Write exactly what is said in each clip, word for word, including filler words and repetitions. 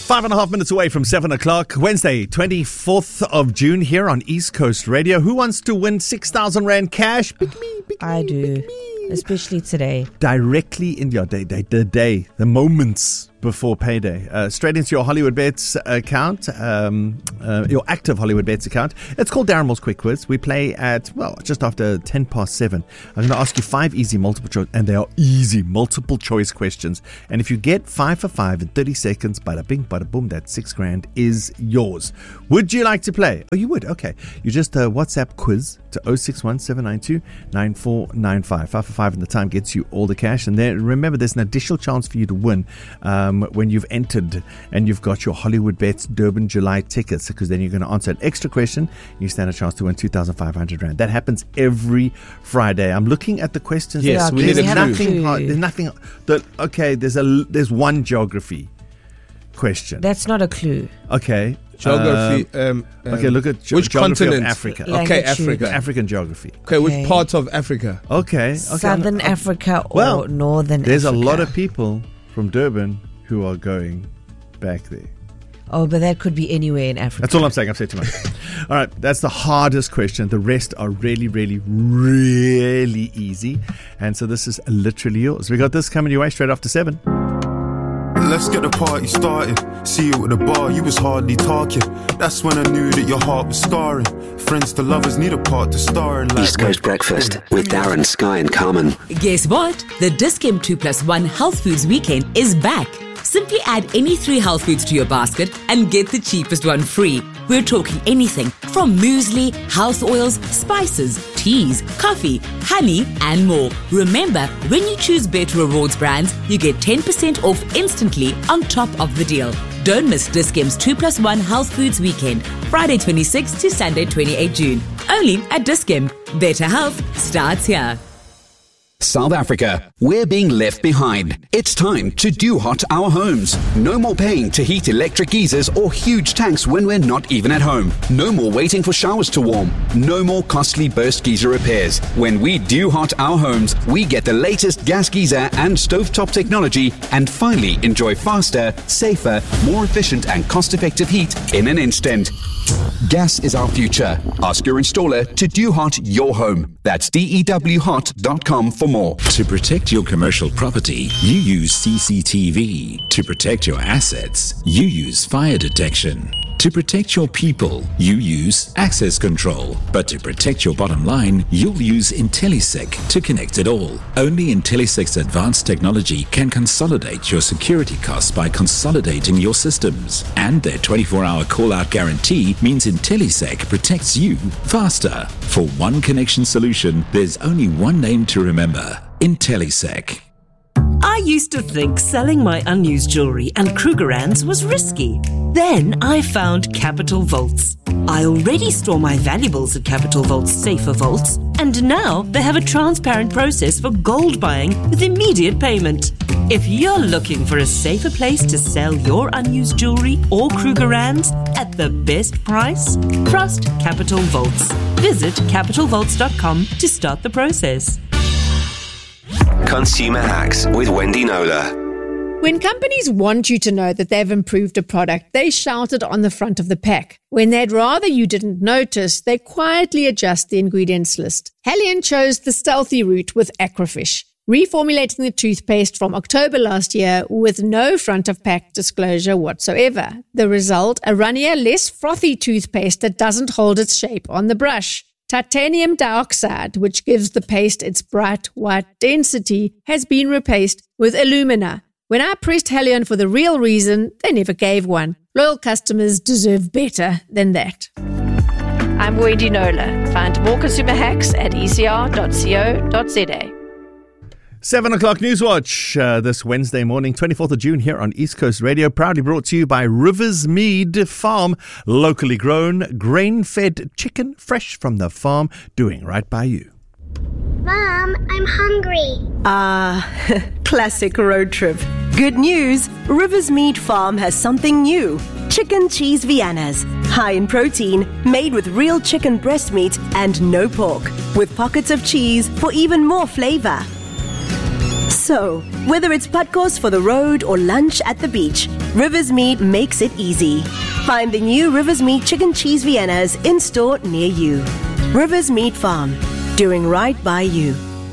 Five and a half minutes away from seven o'clock, Wednesday, twenty-fourth of June here on East Coast Radio. Who wants to win six thousand Rand cash? Pick me, pick me, I do, pick me. Especially today. Directly in your day, day, the day, the moments before payday. Uh, straight into your Hollywood Bets account, um, uh, your active Hollywood Bets account. It's called Darren Moore's Quick Quiz. We play at, well, just after ten past seven. I'm going to ask you five easy multiple choice, and they are easy multiple choice questions. And if you get five for five in thirty seconds, bada bing, bada boom, that six grand is yours. Would you like to play? Oh, you would? Okay. You just uh, WhatsApp quiz to oh six one, seven nine two, nine four nine five. Five for five in the time gets you all the cash. And then remember, there's an additional chance for you to win um, when you've entered and you've got your Hollywood Bets Durban July tickets, because then you're going to answer an extra question. You stand a chance to win two thousand five hundred Rand. That happens every Friday. I'm looking at the questions. Yes, we there's need a nothing clue. hard. There's nothing. That, okay, there's a there's one geography question. That's not a clue. Okay. Geography. Um, Um, um, okay, look at ge- which geography continent? of Africa. Like- Okay, Longitude. Africa. African geography. Okay, which Okay. part of Africa? Okay. okay Southern I'm- Africa or well, Northern There's Africa. a lot of people from Durban who are going back there. Oh, but that could be anywhere in Africa. That's all I'm saying. I've said too much. All right, that's the hardest question. The rest are really, really, really easy. And so this is literally yours. We got this coming your way straight after seven. Let's get the party started. See you at the bar, you was hardly talking. That's when I knew that your heart was scarring. Friends to lovers need a part to star in. Like East Coast Breakfast with Darren, Sky and Carmen. Guess what? The Dis-Chem two plus one Health Foods Weekend is back. Simply add any three health foods to your basket and get the cheapest one free. We're talking anything from muesli, house oils, spices, teas, coffee, honey, and more. Remember, when you choose Better Rewards brands, you get ten percent off instantly on top of the deal. Don't miss Dis-Chem's two plus one Health Foods Weekend, Friday twenty-sixth to Sunday twenty-eighth June. Only at Dis-Chem. Better health starts here. South Africa, we're being left behind. It's time to do hot our homes. No more paying to heat electric geysers or huge tanks when we're not even at home. No more waiting for showers to warm. No more costly burst geyser repairs. When we do hot our homes, we get the latest gas geyser and stovetop technology and finally enjoy faster, safer, more efficient and cost-effective heat in an instant. Gas is our future. Ask your installer to do hot your home. That's D E W hot dot com for more. To protect your commercial property, you use C C T V. To protect your assets, you use fire detection. To protect your people, you use access control. But to protect your bottom line, you'll use IntelliSec to connect it all. Only IntelliSec's advanced technology can consolidate your security costs by consolidating your systems. And their twenty-four hour call-out guarantee means IntelliSec protects you faster. For one connection solution, there's only one name to remember: IntelliSec. I used to think selling my unused jewelry and Krugerrands was risky. Then I found Capital Vaults. I already store my valuables at Capital Vault's safer vaults, and now they have a transparent process for gold buying with immediate payment. If you're looking for a safer place to sell your unused jewelry or Krugerrands at the best price, trust Capital Vaults. Visit capital vaults dot com to start the process. Consumer Hacks with Wendy Nola. When companies want you to know that they've improved a product, they shout it on the front of the pack. When they'd rather you didn't notice, they quietly adjust the ingredients list. Haleon chose the stealthy route with Aquafish, reformulating the toothpaste from October last year with no front-of-pack disclosure whatsoever. The result, a runnier, less frothy toothpaste that doesn't hold its shape on the brush. Titanium dioxide, which gives the paste its bright white density, has been replaced with alumina. When I pressed Haleon for the real reason, they never gave one. Loyal customers deserve better than that. I'm Wendy Nola. Find more consumer hacks at e c r dot co dot z a. Seven o'clock Newswatch uh, this Wednesday morning, twenty-fourth of June here on East Coast Radio, proudly brought to you by Rivers Mead Farm, locally grown, grain-fed chicken, fresh from the farm, doing right by you. Mom, I'm hungry. Ah, classic road trip. Good news, Rivers Mead Farm has something new. Chicken Cheese Viennas. High in protein, made with real chicken breast meat and no pork, with pockets of cheese for even more flavor. So, whether it's Putkos for the road or lunch at the beach, Rivers Meat makes it easy. Find the new Rivers Meat Chicken Cheese Viennas in store near you. Rivers Meat Farm, doing right by you.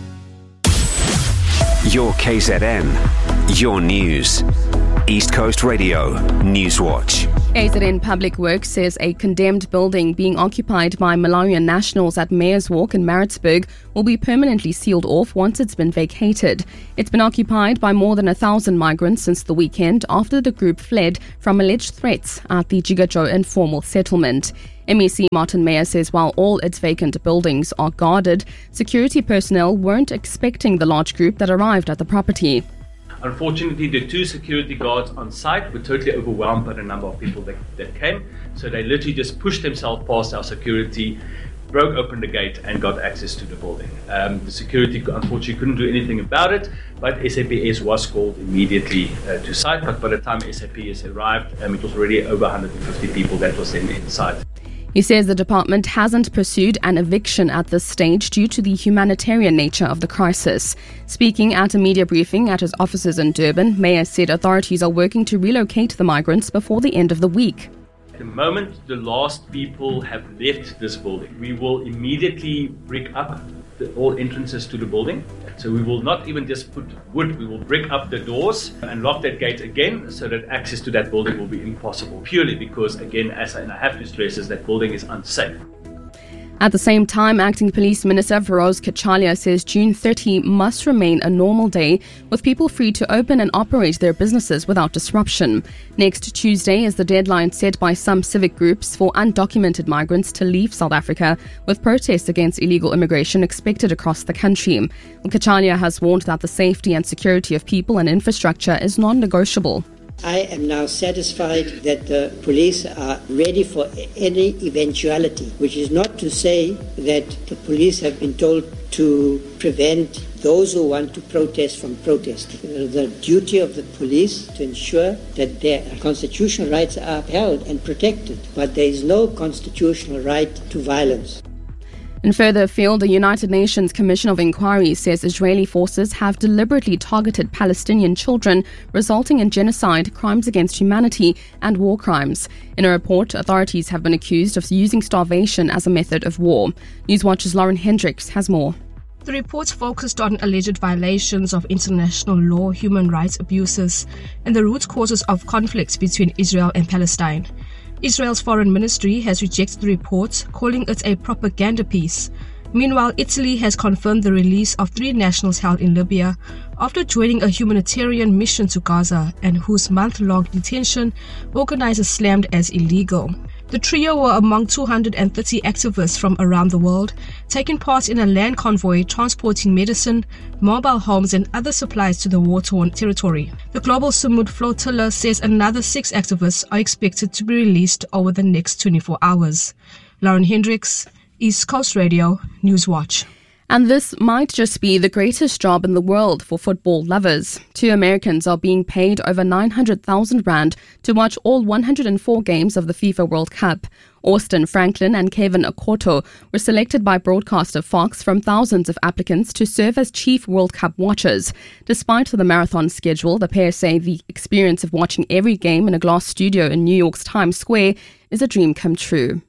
Your K Z N, your news. East Coast Radio, Newswatch. K Z N Public Works says a condemned building being occupied by Malawian nationals at Mayor's Walk in Maritzburg will be permanently sealed off once it's been vacated. It's been occupied by more than a thousand migrants since the weekend after the group fled from alleged threats at the Jigajo informal settlement. M E C Martin Meyer says while all its vacant buildings are guarded, security personnel weren't expecting the large group that arrived at the property. Unfortunately, the two security guards on site were totally overwhelmed by the number of people that, that came. So they literally just pushed themselves past our security, broke open the gate and got access to the building. Um, the security unfortunately couldn't do anything about it, but S A P S was called immediately uh, to site. But by the time S A P S arrived, um, it was already over one hundred fifty people that was then inside. He says the department hasn't pursued an eviction at this stage due to the humanitarian nature of the crisis. Speaking at a media briefing at his offices in Durban, Mayor said authorities are working to relocate the migrants before the end of the week. The moment the last people have left this building, we will immediately brick up the, all entrances to the building. So we will not even just put wood, we will brick up the doors and lock that gate again so that access to that building will be impossible, purely because, again, as I, and I have to stress, is that building is unsafe. At the same time, Acting Police Minister Feroz Kachalia says June thirtieth must remain a normal day, with people free to open and operate their businesses without disruption. Next Tuesday is the deadline set by some civic groups for undocumented migrants to leave South Africa, with protests against illegal immigration expected across the country. Kachalia has warned that the safety and security of people and infrastructure is non-negotiable. I am now satisfied that the police are ready for any eventuality, which is not to say that the police have been told to prevent those who want to protest from protesting. The duty of the police to ensure that their constitutional rights are upheld and protected, but there is no constitutional right to violence. In further afield, the United Nations Commission of Inquiry says Israeli forces have deliberately targeted Palestinian children, resulting in genocide, crimes against humanity, and war crimes. In a report, authorities have been accused of using starvation as a method of war. Newswatch's Lauren Hendricks has more. The reports focused on alleged violations of international law, human rights abuses, and the root causes of conflicts between Israel and Palestine. Israel's foreign ministry has rejected the report, calling it a propaganda piece. Meanwhile, Italy has confirmed the release of three nationals held in Libya after joining a humanitarian mission to Gaza and whose month-long detention organizers slammed as illegal. The trio were among two hundred thirty activists from around the world, taking part in a land convoy transporting medicine, mobile homes and other supplies to the war-torn territory. The Global Sumud Flotilla says another six activists are expected to be released over the next twenty-four hours. Lauren Hendricks, East Coast Radio, Newswatch. And this might just be the greatest job in the world for football lovers. Two Americans are being paid over nine hundred thousand rand to watch all one hundred four games of the FIFA World Cup. Austin Franklin and Kevin Akoto were selected by broadcaster Fox from thousands of applicants to serve as chief World Cup watchers. Despite the marathon schedule, the pair say the experience of watching every game in a glass studio in New York's Times Square is a dream come true.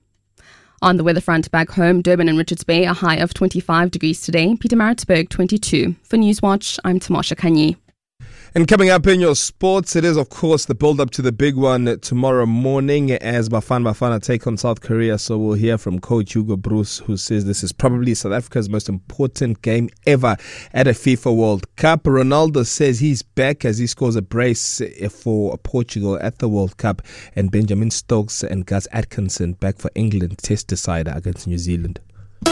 On the weather front back home, Durban and Richards Bay, a high of twenty-five degrees today. Pietermaritzburg, twenty-two. For Newswatch, I'm Tamasha Kanyi. And coming up in your sports, it is, of course, the build-up to the big one tomorrow morning as Bafana Bafana take on South Korea. So we'll hear from Coach Hugo Broos, who says this is probably South Africa's most important game ever at a FIFA World Cup. Ronaldo says he's back as he scores a brace for Portugal at the World Cup. And Benjamin Stokes and Gus Atkinson back for England test decider against New Zealand.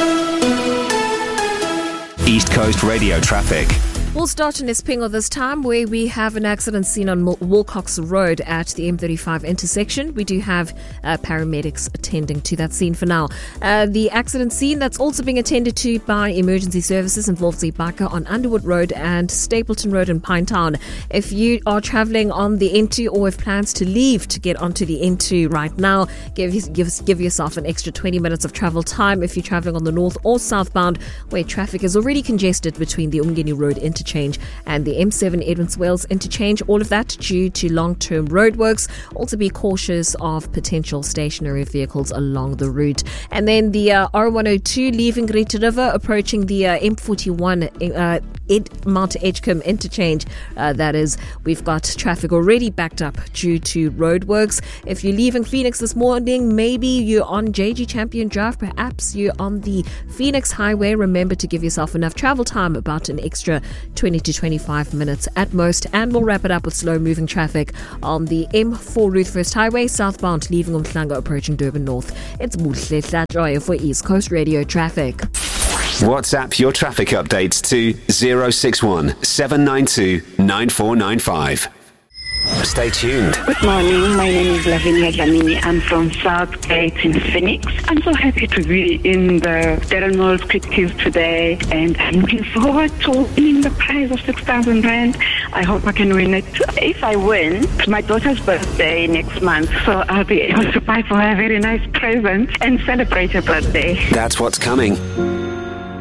East Coast Radio traffic. We'll start in Espingo this time, where we have an accident scene on Wilcox Road at the M thirty-five intersection. We do have uh, paramedics attending to that scene for now. Uh, the accident scene that's also being attended to by emergency services involves a biker on Underwood Road and Stapleton Road in Pinetown. If you are travelling on the N two or have plans to leave to get onto the N two right now, give, give, give yourself an extra twenty minutes of travel time if you're travelling on the north or southbound, where traffic is already congested between the Umgeni Road intersection interchange and the M seven Edmonds Wales interchange. All of that due to long-term roadworks. Also be cautious of potential stationary vehicles along the route. And then the uh, R one oh two leaving Great River, approaching the uh, M forty-one uh, Ed, Mount Edgecombe interchange. Uh, that is, we've got traffic already backed up due to roadworks. If you're leaving Phoenix this morning, maybe you're on J G Champion Drive, perhaps you're on the Phoenix Highway. Remember to give yourself enough travel time, about an extra twenty to twenty-five minutes at most. And we'll wrap it up with slow-moving traffic on the M four Ruthfirst Highway, southbound, leaving Umhlanga, approaching Durban North. It's Buhle Hlatjoy for East Coast Radio Traffic. WhatsApp your traffic updates to zero six one seven nine two nine four nine five. Stay tuned. Good morning. My name is Lavinia Dlamini. I'm from Southgate in Phoenix. I'm so happy to be in the Darren Mills Quick Quiz today, and I'm looking forward to winning the prize of six thousand rand. I hope I can win it. If I win, it's my daughter's birthday next month, so I'll be able to buy for her a very nice present and celebrate her birthday. That's what's coming.